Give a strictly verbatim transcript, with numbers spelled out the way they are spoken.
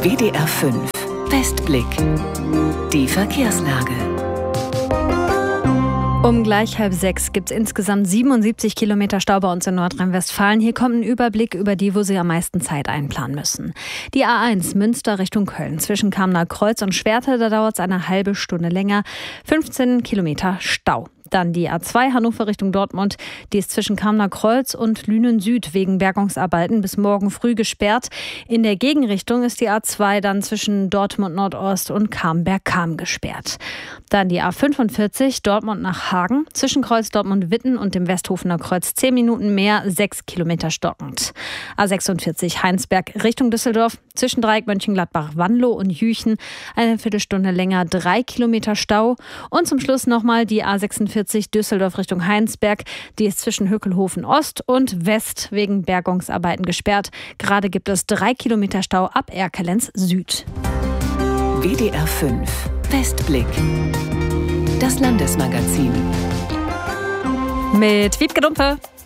W D R fünf Westblick. Die Verkehrslage. Um gleich halb sechs gibt es insgesamt siebenundsiebzig Kilometer Stau bei uns in Nordrhein-Westfalen. Hier kommt ein Überblick über die, wo Sie am meisten Zeit einplanen müssen. Die A eins Münster Richtung Köln zwischen Kamener Kreuz und Schwerte, da dauert es eine halbe Stunde länger. fünfzehn Kilometer Stau. Dann die A zwei Hannover Richtung Dortmund, die ist zwischen Kamener Kreuz und Lünen Süd wegen Bergungsarbeiten bis morgen früh gesperrt. In der Gegenrichtung ist die A zwei dann zwischen Dortmund Nordost und Camberg-Cham gesperrt. Dann die A fünfundvierzig Dortmund nach Hagen, zwischen Kreuz Dortmund-Witten und dem Westhofener Kreuz zehn Minuten mehr, sechs Kilometer stockend. A sechsundvierzig Heinsberg Richtung Düsseldorf, zwischen Dreieck Mönchengladbach-Wanlo und Jüchen eine Viertelstunde länger, drei Kilometer Stau. Und zum Schluss nochmal die A sechsundvierzig Düsseldorf Richtung Heinsberg. Die ist zwischen Höckelhofen Ost und West wegen Bergungsarbeiten gesperrt. Gerade gibt es drei Kilometer Stau ab Erkelenz Süd. W D R fünf Westblick. Das Landesmagazin. Mit Wiebke Dumpe.